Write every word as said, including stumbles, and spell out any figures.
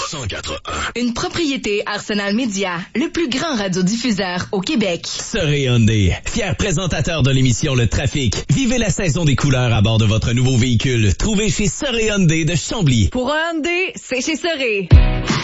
cent quatre un. Une propriété Arsenal Média, le plus grand radiodiffuseur au Québec. Surrey Hyundai, fier présentateur de l'émission Le Trafic. Vivez la saison des couleurs à bord de votre nouveau véhicule. Trouvez chez Surrey Hyundai de Chambly. Pour un Hyundai, c'est chez Surrey.